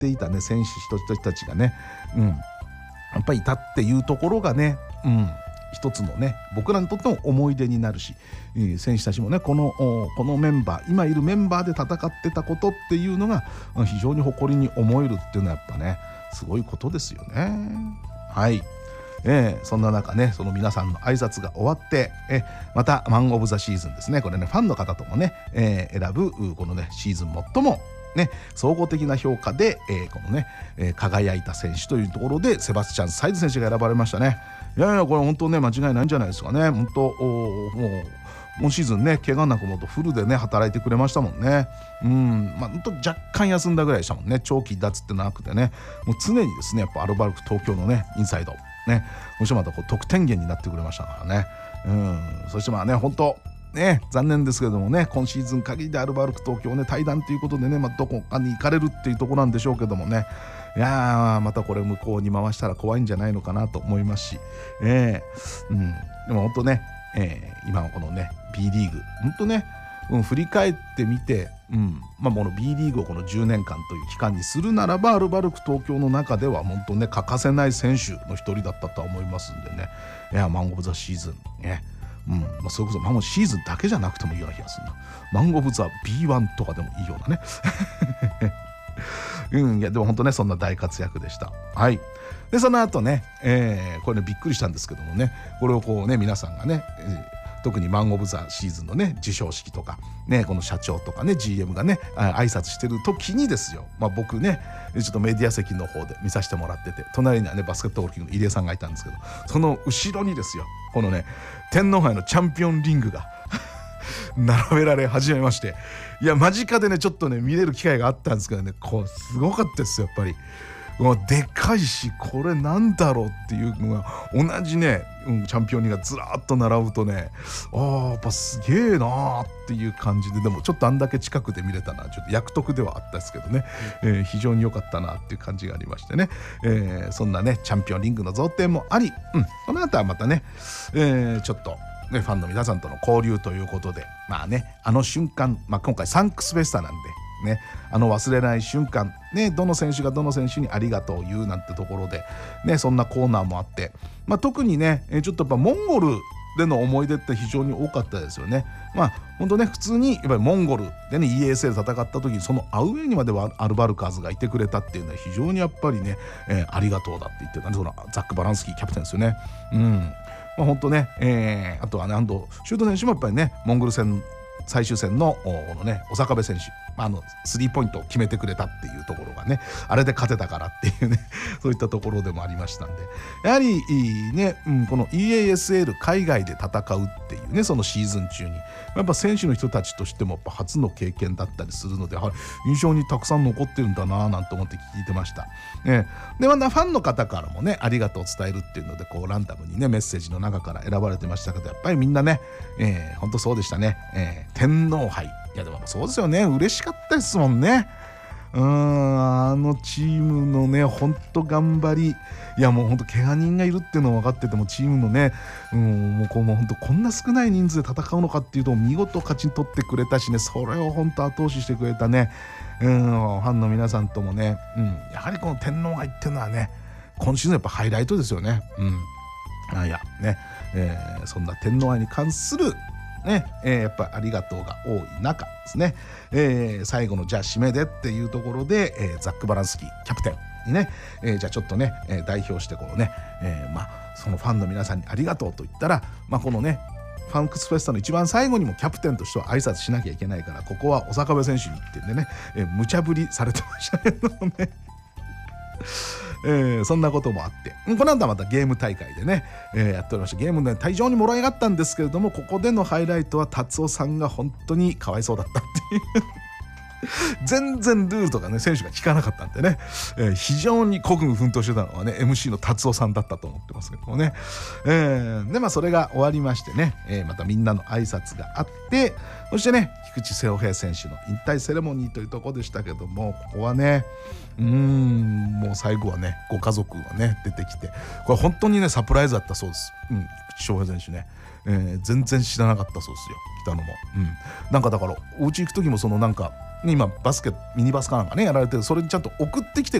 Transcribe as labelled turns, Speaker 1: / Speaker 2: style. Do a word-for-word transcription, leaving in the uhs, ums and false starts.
Speaker 1: っていたね選手一人たちがね、うん、やっぱりいたっていうところがね、うん、一つのね僕らにとっても思い出になるし、選手たちもねこのこのメンバー今いるメンバーで戦ってたことっていうのが非常に誇りに思えるっていうのはやっぱねすごいことですよね。はい、えー、そんな中ねその皆さんの挨拶が終わって、えまたマン・オブ・ザ・シーズンですね。これねファンの方ともね、えー、選ぶこのねシーズン最もね、総合的な評価で、えー、このね、えー、輝いた選手というところでセバスチャン・サイズ選手が選ばれましたね。いやいやこれ本当ね間違いないんじゃないですかね。本当もう今シーズンね怪我なくもとフルでね働いてくれましたもんね。うんまあ本当若干休んだぐらいでしたもんね。長期脱ってなくてねもう常にですねやっぱアルバルク東京のねインサイドねそしてまたこう得点源になってくれましたからね。うんそしてまあね本当ね、残念ですけれどもね今シーズン限りでアルバルク東京ね退団ということでね、まあ、どこかに行かれるっていうところなんでしょうけどもねいやまたこれ向こうに回したら怖いんじゃないのかなと思いますし、えーうん、でも本当ね、えー、今のこのね B リーグ本当ね、うん、振り返ってみて、うんまあ、この B リーグをこのじゅうねんかんという期間にするならばアルバルク東京の中では本当ね欠かせない選手の一人だったとは思いますんでねいやマン・オブ・ザ・シーズンねうんまあ、それこそマンゴーシーズンだけじゃなくてもいいような気がするな。マンゴー・オブ・ザ・ビーワン とかでもいいようなねうんいやでも本当ねそんな大活躍でした。はいでその後ね、えー、これねびっくりしたんですけどもねこれをこうね皆さんがね、えー特にマン・オブ・ザ・シーズンのね授賞式とかねこの社長とかね ジーエム がね挨拶してる時にですよ、まあ、僕ねちょっとメディア席の方で見させてもらってて隣にはねバスケットボールキングの入江さんがいたんですけどその後ろにですよこのね天皇杯のチャンピオンリングが並べられ始めましていや間近でねちょっとね見れる機会があったんですけどねこうすごかったですよやっぱり。もうでかいしこれなんだろうっていうのが同じね、うん、チャンピオンがずらっと並ぶとねあーやっぱすげえなーっていう感じででもちょっとあんだけ近くで見れたのはちょっと役得ではあったですけどね、うんえー、非常に良かったなっていう感じがありましてね、えー、そんなねチャンピオンリングの贈呈もあり、うん、この後はまたね、えー、ちょっとね、ファンの皆さんとの交流ということでまあねあの瞬間、まあ、今回サンクスフェスタなんでね、あの忘れない瞬間、ね、どの選手がどの選手にありがとうを言うなんてところで、ね、そんなコーナーもあって、まあ、特にねちょっとやっぱモンゴルでの思い出って非常に多かったですよね。まあ本当ね普通にやっぱりモンゴルでね イーエーエスエー で戦った時にそのアウェーにまではアルバルカーズがいてくれたっていうのは非常にやっぱりね、えー、ありがとうだって言ってたねそのザック・バランスキーキャプテンですよね。うんまあ、本当ね、えー、あとはね安藤シュート選手もやっぱりねモンゴル戦最終戦のこのね小坂部選手あのスリーポイントを決めてくれたっていうところがねあれで勝てたからっていうねそういったところでもありましたんでやはりね、うん、この イーエーエスエル 海外で戦うっていうねそのシーズン中にやっぱ選手の人たちとしてもやっぱ初の経験だったりするので印象にたくさん残ってるんだななんて思って聞いてました、ね、でまたファンの方からもねありがとうを伝えるっていうのでこうランダムにねメッセージの中から選ばれてましたけどやっぱりみんなね、えー、本当そうでしたね、えー、天皇杯いやでもそうですよね嬉しかったですもんね。うーんあのチームのね本当頑張りいやもう本当怪我人がいるっていうのは分かっててもチームのね、うん、もうこうもう本当こんな少ない人数で戦うのかっていうと見事勝ち取ってくれたしねそれを本当後押ししてくれたね、うん、ファンの皆さんともね、うん、やはりこの天皇杯っていうのはね今シーズンやっぱハイライトですよね。うん、あいやね、えー、そんな天皇杯に関するねえー、やっぱりありがとうが多い中ですね、えー、最後のじゃあ締めでっていうところで、えー、ザック・バランスキーキャプテンにね、えー、じゃあちょっとね、えー、代表してこのね、えー、まあそのファンの皆さんにありがとうと言ったら、まあ、このねファンクスフェスタの一番最後にもキャプテンとしては挨拶しなきゃいけないからここは小坂部選手にってんでね、えー、無茶ぶりされてましたけどねえー、そんなこともあってこの後はまたゲーム大会でね、えー、やっておりました。ゲームで大量に盛り上がったんですけれどもここでのハイライトは達夫さんが本当にかわいそうだったっていう全然ルールとかね選手が聞かなかったんでね、えー、非常に孤軍奮闘してたのはね エムシー の達夫さんだったと思ってますけどもね、えー、でまあそれが終わりましてね、えー、またみんなの挨拶があってそしてね菊池翔平選手の引退セレモニーというところでしたけどもここはねうーんもう最後はねご家族がね出てきてこれ本当にねサプライズだったそうです、うん、菊池翔平選手ね、えー、全然知らなかったそうですよ来たのも、うん、なんかだからお家行く時もそのなんか今バスケミニバスかなんかねやられてる、それにちゃんと送ってきて